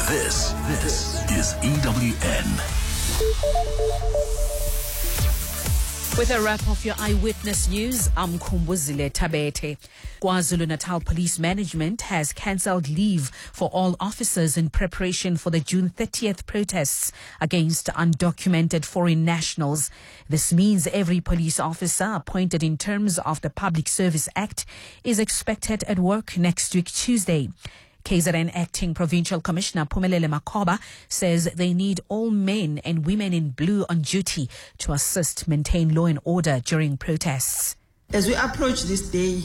This is EWN. With a wrap of your eyewitness news, I'm Kumbuzile Tabete. KwaZulu-Natal Police Management has cancelled leave for all officers in preparation for the June 30th protests against undocumented foreign nationals. This means every police officer appointed in terms of the Public Service Act is expected at work next week Tuesday. KZN Acting Provincial Commissioner Phumelele Makhoba says they need all men and women in blue on duty to assist maintain law and order during protests. As we approach this day,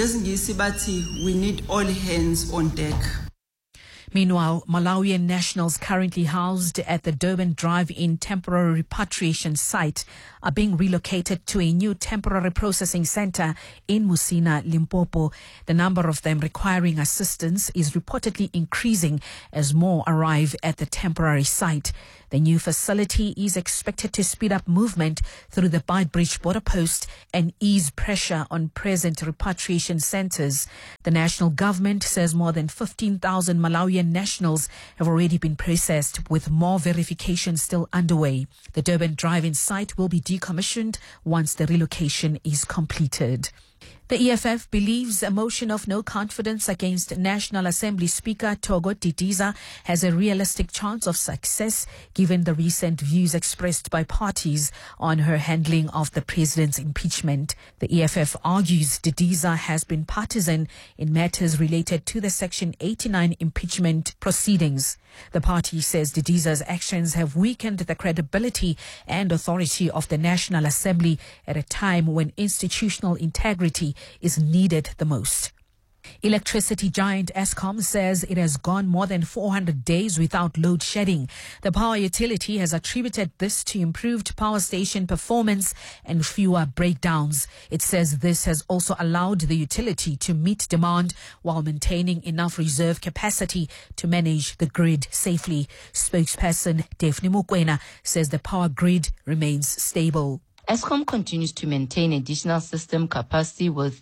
we need all hands on deck. Meanwhile, Malawian nationals currently housed at the Durban Drive-In temporary repatriation site are being relocated to a new temporary processing center in Musina, Limpopo. The number of them requiring assistance is reportedly increasing as more arrive at the temporary site. The new facility is expected to speed up movement through the Beitbridge border post and ease pressure on present repatriation centers. The national government says more than 15,000 Malawian nationals have already been processed, with more verification still underway. The Durban Drive-In site will be decommissioned once the relocation is completed. The EFF believes a motion of no confidence against National Assembly Speaker Togo Didiza has a realistic chance of success given the recent views expressed by parties on her handling of the president's impeachment. The EFF argues Didiza has been partisan in matters related to the Section 89 impeachment proceedings. The party says Didiza's actions have weakened the credibility and authority of the National Assembly at a time when institutional integrity is needed the most. Electricity giant Eskom says it has gone more than 400 days without load shedding. The power utility has attributed this to improved power station performance and fewer breakdowns. It says this has also allowed the utility to meet demand while maintaining enough reserve capacity to manage the grid safely. Spokesperson Daphne Mukwena says the power grid remains stable. Eskom continues to maintain additional system capacity with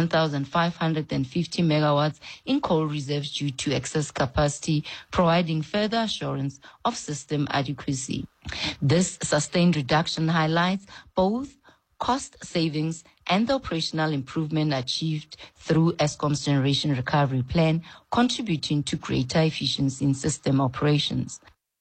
1,550 megawatts in coal reserves due to excess capacity, providing further assurance of system adequacy. This sustained reduction highlights both cost savings and the operational improvement achieved through Eskom's Generation Recovery Plan, contributing to greater efficiency in system operations.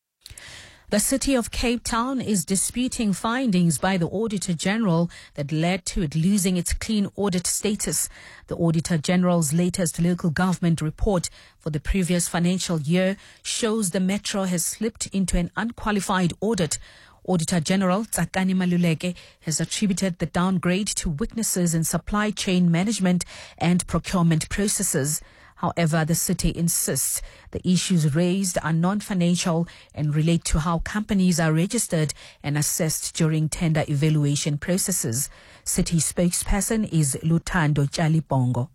The city of Cape Town is disputing findings by the Auditor General that led to it losing its clean audit status. The Auditor General's latest local government report for the previous financial year shows the metro has slipped into an unqualified audit. Auditor General Tsakani Maluleke has attributed the downgrade to weaknesses in supply chain management and procurement processes. However, the city insists the issues raised are non-financial and relate to how companies are registered and assessed during tender evaluation processes. City spokesperson is Lutando Chalibongo.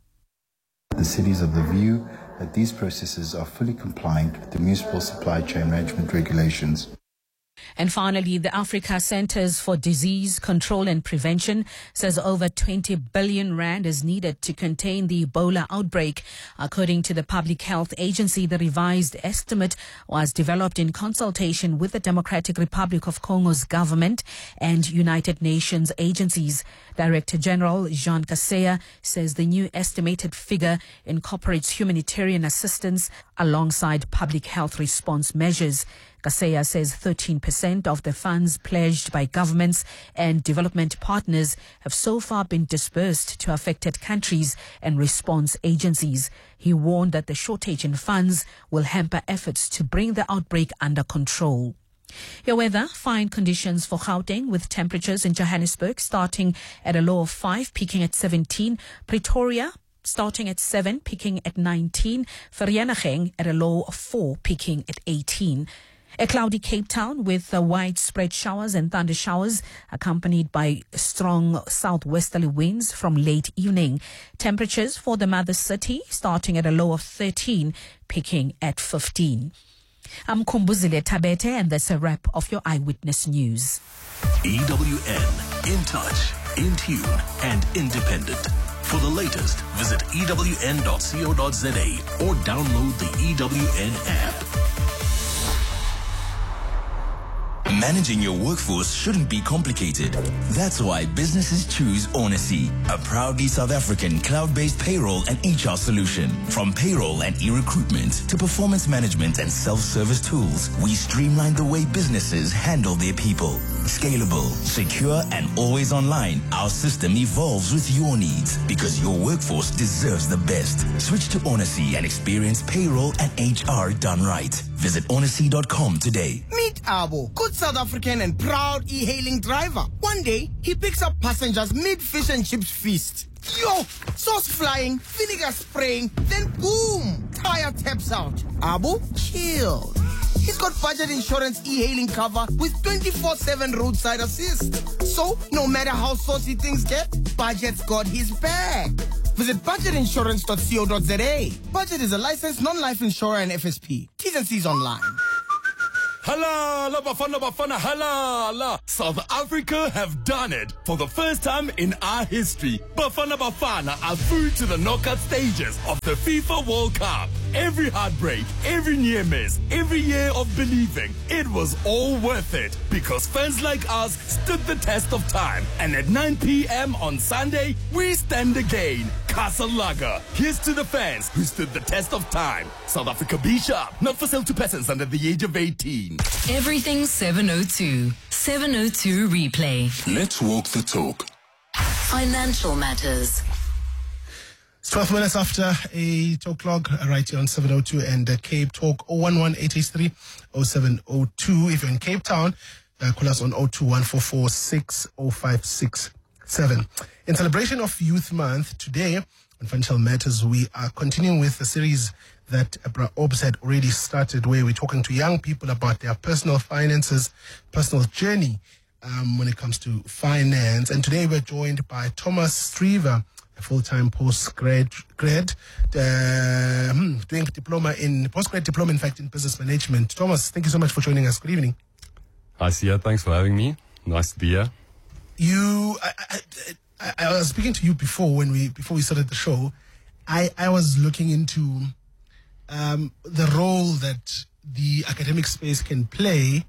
The city is of the view that these processes are fully compliant with the municipal supply chain management regulations. And finally, the Africa Centers for Disease Control and Prevention says over 20 billion rand is needed to contain the Ebola outbreak. According to the Public Health Agency, the revised estimate was developed in consultation with the Democratic Republic of Congo's government and United Nations agencies. Director General Jean Kaseya says the new estimated figure incorporates humanitarian assistance alongside public health response measures. Kaseya says 13% of the funds pledged by governments and development partners have so far been disbursed to affected countries and response agencies. He warned that the shortage in funds will hamper efforts to bring the outbreak under control. Your weather, fine conditions for Gauteng with temperatures in Johannesburg starting at a low of 5, peaking at 17. Pretoria starting at 7, peaking at 19. Vereeniging at a low of 4, peaking at 18. A cloudy Cape Town with widespread showers and thunder showers accompanied by strong southwesterly winds from late evening. Temperatures for the mother city starting at a low of 13, peaking at 15. I'm Kumbuzile Tabete, and that's a wrap of your Eyewitness News. EWN, in touch, in tune, and independent. For the latest, visit ewn.co.za or download the EWN app. Managing your workforce shouldn't be complicated. That's why businesses choose Onacy, a proudly South African cloud-based payroll and HR solution. From payroll and e-recruitment to performance management and self-service tools, we streamline the way businesses handle their people. Scalable, secure, and always online, our system evolves with your needs because your workforce deserves the best. Switch to Onacy and experience payroll and HR done right. Visit onacy.com today. Meet Abo, good South African and proud e-hailing driver. One day, he picks up passengers mid-fish and chips feast. Yo, sauce flying, vinegar spraying, then boom, tire taps out. Abo, chill. He's got budget insurance e-hailing cover with 24/7 roadside assist. So, no matter how saucy things get, Budget's got his back. Visit budgetinsurance.co.za. Budget is a licensed non-life insurer and FSP. T's and C's online. Halala, Bafana, halala. South Africa have done it for the first time in our history. Bafana are through to the knockout stages of the FIFA World Cup. Every heartbreak, every near miss, every year of believing, it was all worth it because fans like us stood the test of time. And at 9 p.m. on Sunday, we stand again. Castle Lager. Here's to the fans who stood the test of time. South Africa Be Sharp, not for sale to persons under the age of 18. Everything 702. 702 replay. Let's walk the talk. Financial matters. It's 12 minutes after 8 o'clock, right here on 702 and Cape Talk 011-883-0702. If you're in Cape Town, call us on 021-446-0567. In celebration of Youth Month, today on Financial Matters, we are continuing with the series that Obs had already started, where we're talking to young people about their personal finances, personal journey when it comes to finance. And today we're joined by Thomas Strever, a full-time postgrad doing postgrad diploma, in fact, in business management. Thomas, thank you so much for joining us. Good evening. Hi, Sia. Thanks for having me. Nice to be here. I was speaking to you before we started the show. I was looking into the role that the academic space can play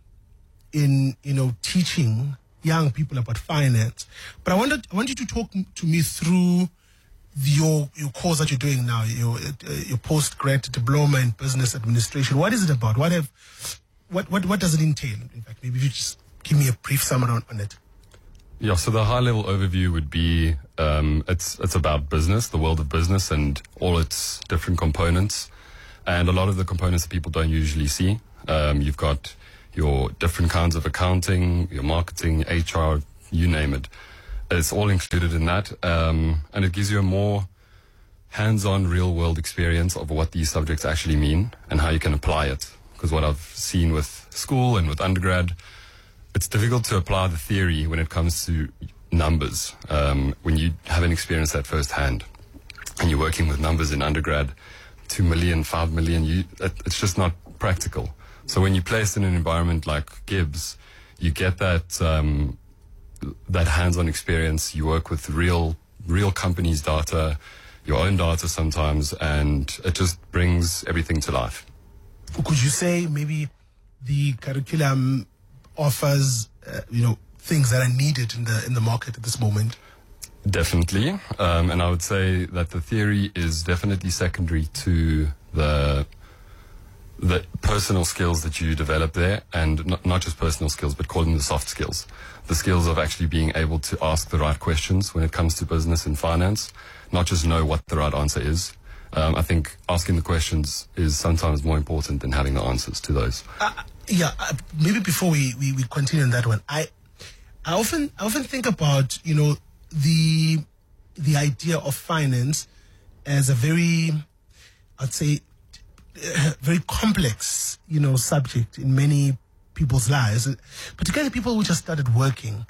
in teaching young people about finance. But I want you to talk to me through your course that you're doing now, your postgrad diploma in business administration. What is it about? What does it entail? In fact, maybe if you just give me a brief summary on it. Yeah, so the high-level overview would be it's about business, the world of business, and all its different components, and a lot of the components that people don't usually see. You've got your different kinds of accounting, your marketing, HR, you name it. It's all included in that, and it gives you a more hands-on, real-world experience of what these subjects actually mean and how you can apply it. Because what I've seen with school and with undergrad, it's difficult to apply the theory when it comes to numbers. When you haven't experienced that firsthand and you're working with numbers in undergrad, 2 million, 5 million, it's just not practical. So when you're placed in an environment like Gibbs, you get that hands-on experience. You work with real companies' data, your own data sometimes, and it just brings everything to life. Could you say maybe the curriculum offers, things that are needed in the market at this moment? Definitely, and I would say that the theory is definitely secondary to the personal skills that you develop there, and not just personal skills, but call them the soft skills. The skills of actually being able to ask the right questions when it comes to business and finance, not just know what the right answer is. I think asking the questions is sometimes more important than having the answers to those. Maybe before we continue on that one, I often think about the idea of finance as a very, I'd say, very complex subject in many people's lives, particularly people who just started working.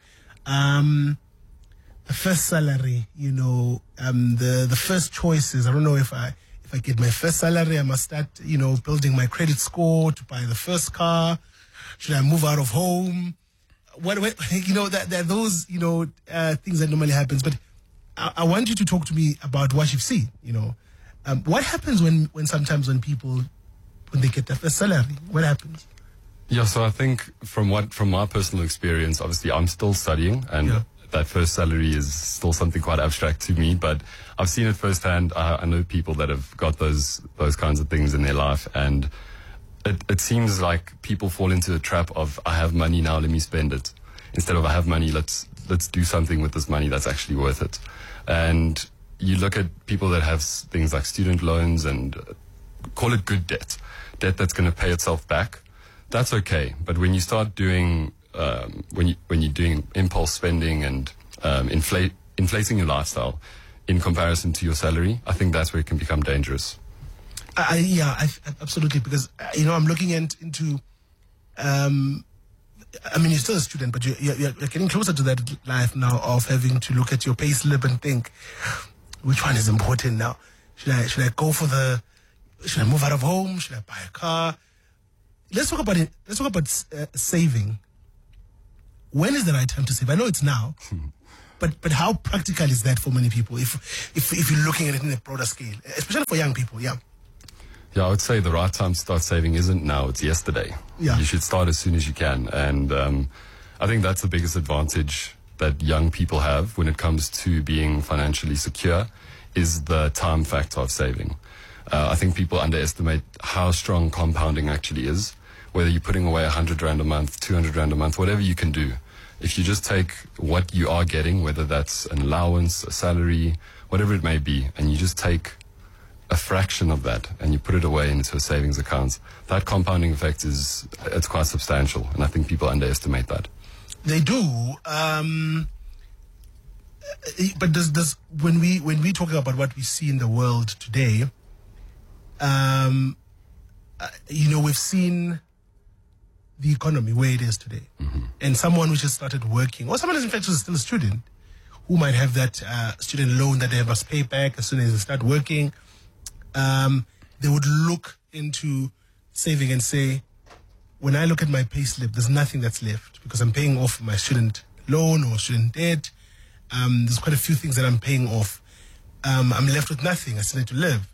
The first salary, the first choices. I don't know if I get my first salary, I must start, building my credit score to buy the first car. Should I move out of home? There are those, things that normally happens. But I want you to talk to me about what you've seen, What happens when sometimes when people, when they get their first salary, what happens? Yeah, so I think from my personal experience, obviously I'm still studying, and that first salary is still something quite abstract to me, but I've seen it firsthand. I know people that have got those kinds of things in their life, and it seems like people fall into the trap of, I have money now, let me spend it. Instead of, I have money, let's do something with this money that's actually worth it. And you look at people that have things like student loans and call it good debt that's going to pay itself back. That's okay. But when you start doing, when you're doing impulse spending and inflating your lifestyle in comparison to your salary, I think that's where it can become dangerous. Absolutely. Because, I'm looking into, you're still a student, but you're getting closer to that life now of having to look at your pay slip and think, which one is important now? Should I go should I move out of home? Should I buy a car? Let's talk about it. Let's talk about saving. When is the right time to save? I know it's now, but how practical is that for many people? If you're looking at it in a broader scale, especially for young people, yeah. Yeah, I would say the right time to start saving isn't now; it's yesterday. Yeah. You should start as soon as you can, and I think that's the biggest advantage that young people have when it comes to being financially secure, is the time factor of saving. I think people underestimate how strong compounding actually is. Whether you're putting away 100 Rand a month, 200 Rand a month, whatever you can do. If you just take what you are getting, whether that's an allowance, a salary, whatever it may be, and you just take a fraction of that and you put it away into a savings account, that compounding effect it's quite substantial. And I think people underestimate that. They do. But when we talk about what we see in the world today, we've seen the economy where it is today. Mm-hmm. And someone who just started working, or someone who's in fact still a student, who might have that student loan that they must pay back as soon as they start working, they would look into saving and say, when I look at my pay slip, there's nothing that's left because I'm paying off my student loan or student debt. There's quite a few things that I'm paying off. I'm left with nothing. I still need to live.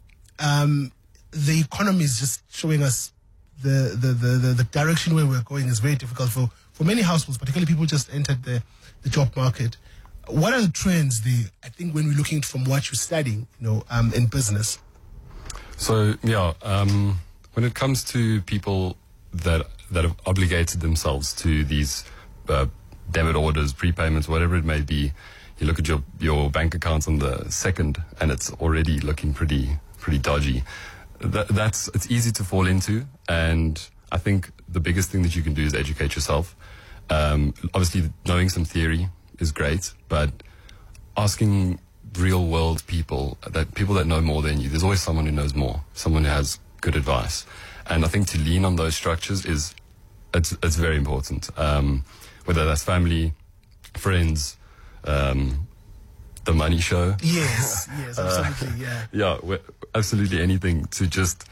The economy is just showing us the direction where we're going is very difficult for many households, particularly people just entered the job market. What are the trends I think when we're looking at from what you're studying, in business? So, when it comes to people that have obligated themselves to these debit orders, prepayments, whatever it may be, you look at your bank accounts on the 2nd and it's already looking pretty dodgy. It's easy to fall into, and I think the biggest thing that you can do is educate yourself. Obviously, knowing some theory is great, but asking real world people that know more than you, there's always someone who knows more, someone who has good advice. And I think to lean on those structures it's very important. Whether that's family, friends, the money show. Yes, absolutely, yeah. Yeah, absolutely anything to just,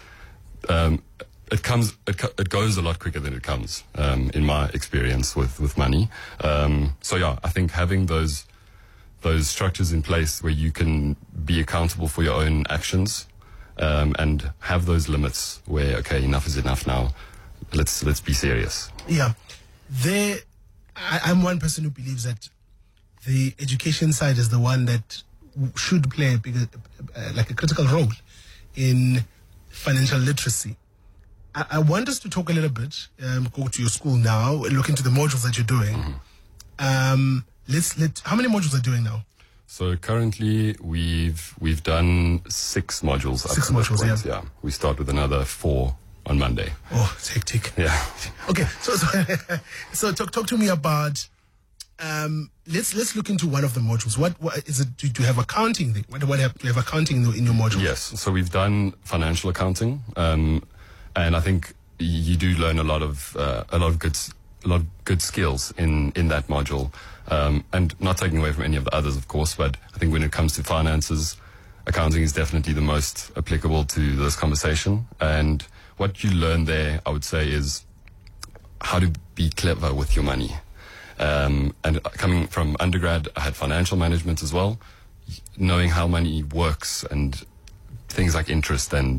it goes a lot quicker than it comes, in my experience with money. I think having those structures in place where you can be accountable for your own actions, and have those limits where, okay, enough is enough now. Let's be serious. Yeah. I'm one person who believes that the education side is the one that should play a critical role in financial literacy. I want us to talk a little bit, go to your school now, look into the modules that you're doing. Mm-hmm. How many modules are you doing now? So currently we've done 6 modules. 6 modules, yeah. We start with another 4 on Monday. Oh, it's hectic. Yeah. Okay, so talk to me about. Let's look into one of the modules. What is it? Do you have accounting? Do you have accounting in your module? Yes. So we've done financial accounting, and I think you do learn a lot of good skills in that module. And not taking away from any of the others, of course, but I think when it comes to finances, accounting is definitely the most applicable to this conversation. And what you learn there, I would say, is how to be clever with your money. And coming from undergrad, I had financial management as well, knowing how money works and things like interest and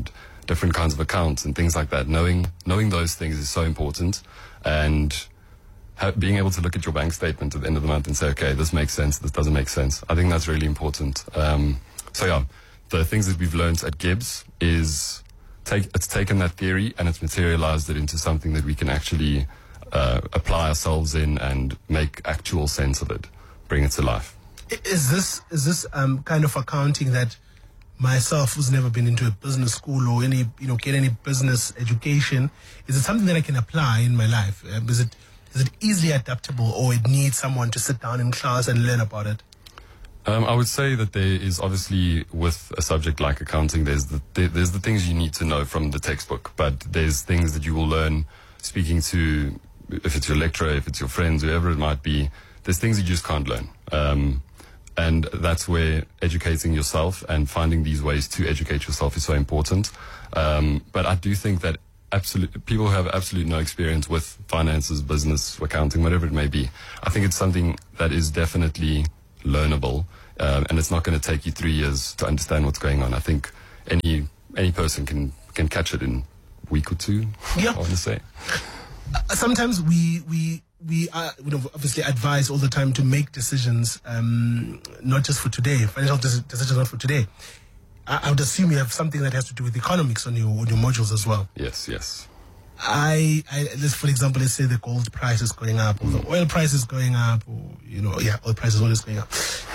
different kinds of accounts and things like that. Knowing those things is so important, and being able to look at your bank statement at the end of the month and say, okay, this makes sense, this doesn't make sense. I think that's really important. So yeah, the things that we've learned at Gibbs is it's taken that theory and it's materialized it into something that we can actually apply ourselves in and make actual sense of it, bring it to life. Is this kind of accounting that myself, who's never been into a business school or get any business education, is it something that I can apply in my life? Is it easily adaptable, or it needs someone to sit down in class and learn about it? I would say that there is obviously, with a subject like accounting, there's the things you need to know from the textbook, but there's things that you will learn speaking to, if it's your lecturer, if it's your friends, whoever it might be. There's things you just can't learn. And that's where educating yourself and finding these ways to educate yourself is so important. But I do think that people who have absolute no experience with finances, business, accounting, whatever it may be, I think it's something that is definitely learnable, and it's not going to take you 3 years to understand what's going on. I think any person can catch it in a week or two. Yeah. I want to say. Sometimes we obviously advise all the time to make decisions, not just for today, financial decisions not for today. I would assume you have something that has to do with economics on your modules as well. Yes. For example, let's say the gold price is going up, or the oil price is going up, or oil price is always going up.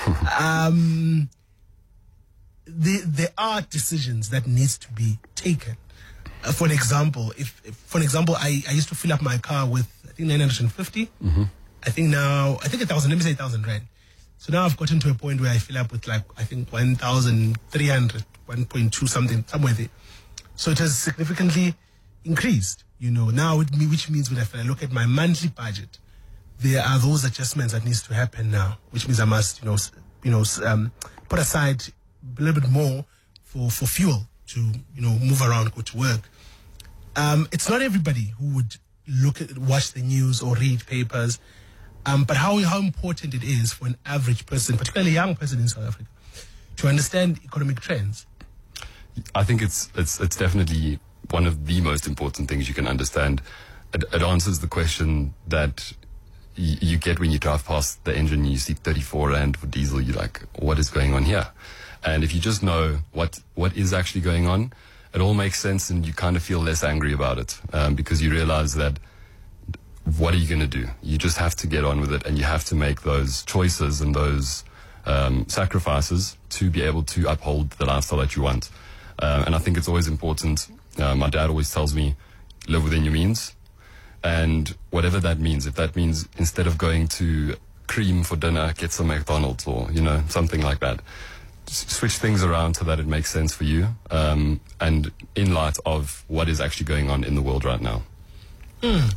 There are decisions that needs to be taken. For example, I used to fill up my car with, I think, 950. Mm-hmm. I think 1,000. Let me say 1,000 rand. So now I've gotten to a point where I fill up with 1,300, 1.2 something, somewhere there. So it has significantly increased, now which means when I look at my monthly budget, there are those adjustments that needs to happen now, which means I must, put aside a little bit more for fuel to, move around, go to work. It's not everybody who would watch the news or read papers. But how important it is for an average person, particularly a young person in South Africa, to understand economic trends. I think it's definitely one of the most important things you can understand. It answers the question that you get when you drive past the engine and you see 34 rand for diesel. You're like, what is going on here? And if you just know what is actually going on, it all makes sense, and you kind of feel less angry about it, because you realize that what are you going to do? You just have to get on with it, and you have to make those choices and those sacrifices to be able to uphold the lifestyle that you want. And I think it's always important. My dad always tells me, live within your means. And whatever that means, if that means instead of going to Cream for dinner, get some McDonald's or, something like that. Switch things around so that it makes sense for you, and in light of what is actually going on in the world right now. You're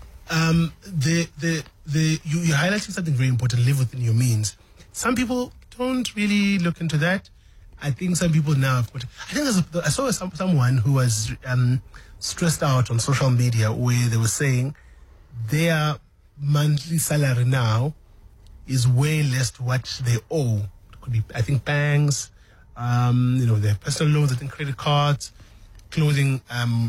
highlighting something very important, live within your means. Some people don't really look into that. I think some people now I saw someone who was stressed out on social media, where they were saying their monthly salary now is way less to what they owe. It could be, I think, banks, their personal loans, I think credit cards, clothing,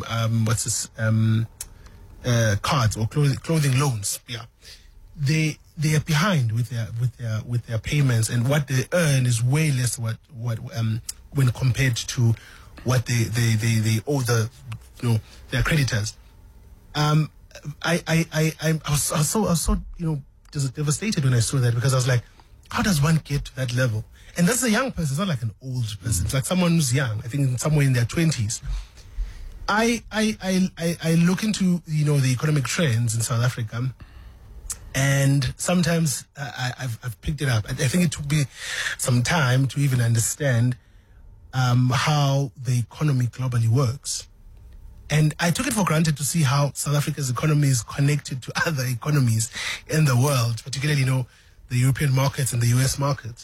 cards or clothing loans. Yeah, they are behind with their payments, and what they earn is way less when compared to what they owe their creditors. I was so just devastated when I saw that, because I was like, how does one get to that level? And that's a young person. It's not like an old person. It's like someone who's young. I think somewhere in their 20s. I look into the economic trends in South Africa, and sometimes I've picked it up. I think it took me some time to even understand how the economy globally works. And I took it for granted to see how South Africa's economy is connected to other economies in the world, particularly, the European markets and the US markets.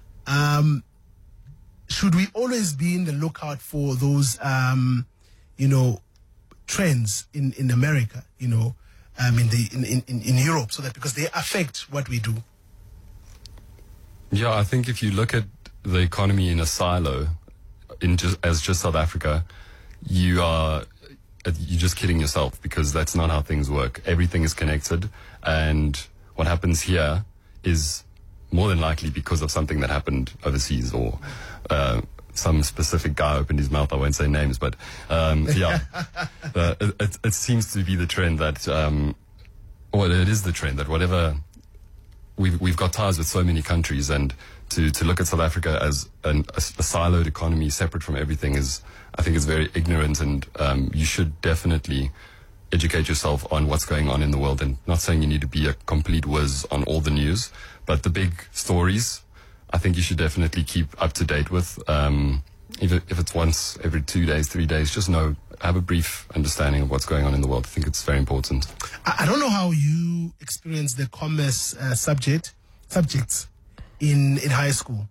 Should we always be in the lookout for those, trends in America, in Europe, so that because they affect what we do? Yeah, I think if you look at the economy in a silo, as just South Africa, you're just kidding yourself, because that's not how things work. Everything is connected, and what happens here is more than likely because of something that happened overseas, or some specific guy opened his mouth. I won't say names, but it seems to be the trend that, well, it is the trend that whatever we've got ties with so many countries, and to look at South Africa as a siloed economy separate from everything I think is very ignorant, and you should definitely educate yourself on what's going on in the world. And not saying you need to be a complete whiz on all the news, but the big stories, I think you should definitely keep up to date with. If it's once every 2 days, 3 days, just have a brief understanding of what's going on in the world. I think it's very important. I don't know how you experience the commerce subjects in high school.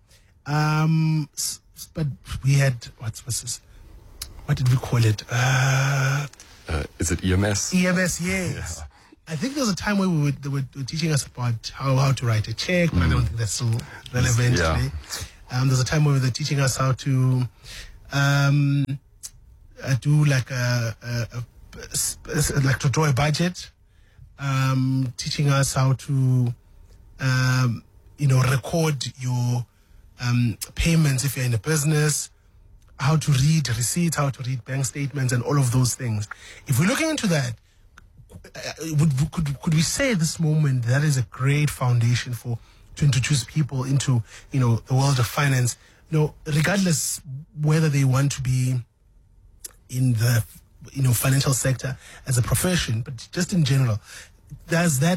But we had, what's this? What did we call it? Is it EMS? EMS, yes. Yeah. I think there was a time where they were teaching us about how to write a check, but I don't think that's so relevant today. There was a time where they were teaching us how to do like to draw a budget, teaching us how to record your payments if you're in a business, how to read receipts, how to read bank statements, and all of those things. If we're looking into that, could we say at this moment that is a great foundation to introduce people into the world of finance, regardless whether they want to be in the financial sector as a profession, but just in general? Does that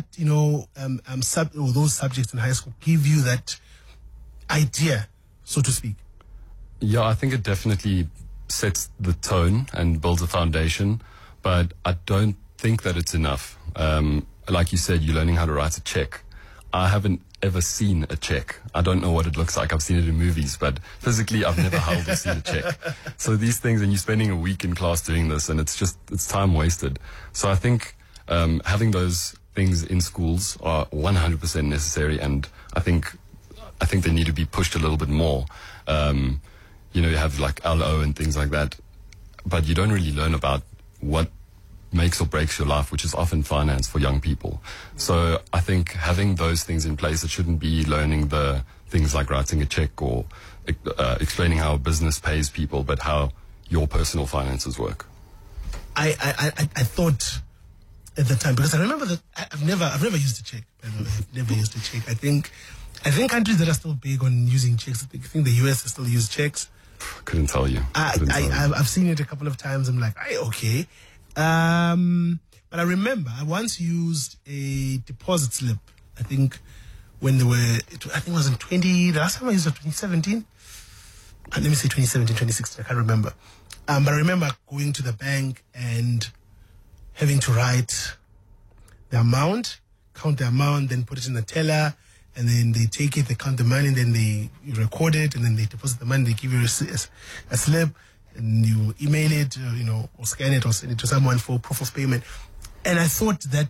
those subjects in high school give you that idea, so to speak? Yeah, I think it definitely sets the tone and builds a foundation, but I don't think that it's enough. Like you said, you're learning how to write a check. I haven't ever seen a check. I don't know what it looks like. I've seen it in movies, but physically I've never held or seen a check. So these things, and you're spending a week in class doing this, and it's time wasted. So I think having those things in schools are 100% necessary, and I think they need to be pushed a little bit more. You have like LO and things like that, but you don't really learn about what makes or breaks your life, which is often finance for young people. So I think having those things in place, it shouldn't be learning the things like writing a check or explaining how a business pays people, but how your personal finances work. I thought at the time, because I remember that I've never used a check. By the way, I've never used a check. I think countries that are still big on using checks, I think the US still use checks. Couldn't tell you. I've seen it a couple of times. I'm like, okay. But I remember I once used a deposit slip. I think when it was in the last time I used it, 2017. Let me say 2017, 2016. I can't remember. But I remember going to the bank and having to write the amount, count the amount, then put it in the teller. And then they take it, they count the money, and then you record it, and then they deposit the money, they give you a slip, and you email it, or scan it, or send it to someone for proof of payment. And I thought that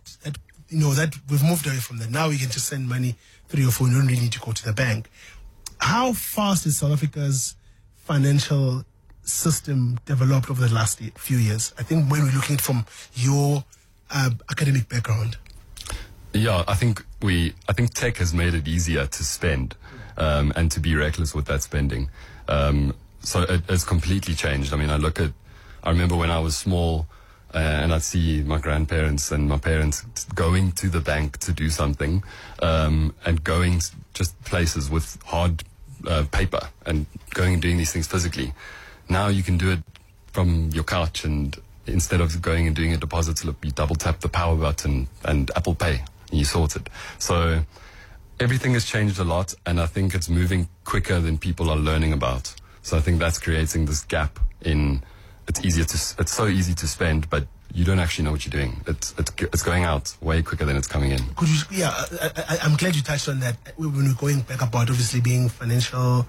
we've moved away from that. Now we can just send money through your phone. You don't really need to go to the bank. How fast is South Africa's financial system developed over the last few years? I think when we're looking at it from your academic background. Yeah, I think tech has made it easier to spend and to be reckless with that spending. So it's completely changed. I mean, I remember when I was small and I'd see my grandparents and my parents going to the bank to do something and going just places with hard paper and going and doing these things physically. Now you can do it from your couch, and instead of going and doing a deposit slip, you double tap the power button and Apple Pay. You sort it. So everything has changed a lot, and I think it's moving quicker than people are learning about. So I think that's creating this gap in it's so easy to spend, but you don't actually know what you're doing. It's going out way quicker than it's coming in. I'm glad you touched on that. When we're going back about obviously being financial,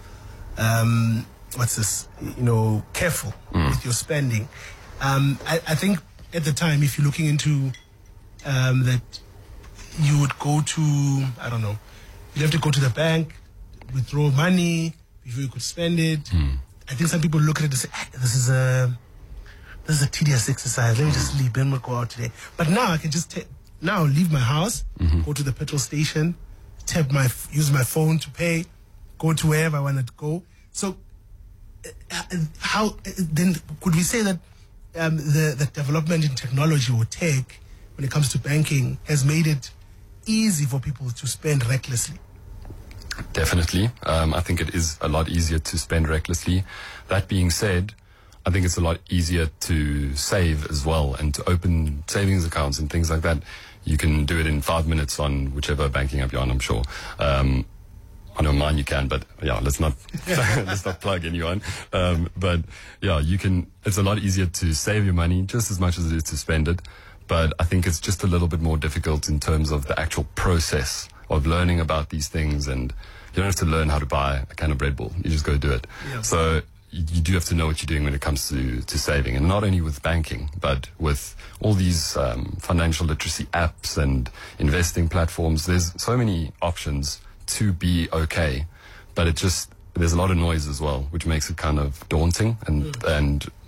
careful with your spending. I think at the time, if you're looking into that, you would go to, I don't know, you'd have to go to the bank, withdraw money before you could spend it. I think some people look at it and say, this is this is a tedious exercise. Let me just sleep. Then we'll go out today. But now I can just now leave my house, go to the petrol station, use my phone to pay, go to wherever I want to go. So how then could we say that the development in technology or tech when it comes to banking has made it easy for people to spend recklessly? Definitely. I think it is a lot easier to spend recklessly. That being said, I think it's a lot easier to save as well and to open savings accounts and things like that. You can do it in 5 minutes on whichever banking app you're on, I'm sure. I know mine you can, but yeah, let's not plug anyone. But yeah, it's a lot easier to save your money just as much as it is to spend it. But I think it's just a little bit more difficult in terms of the actual process of learning about these things. And you don't have to learn how to buy a can of Red Bull. You just go do it. Yeah. So you do have to know what you're doing when it comes to saving, and not only with banking, but with all these financial literacy apps and investing platforms. There's so many options to be okay, but there's a lot of noise as well, which makes it kind of daunting and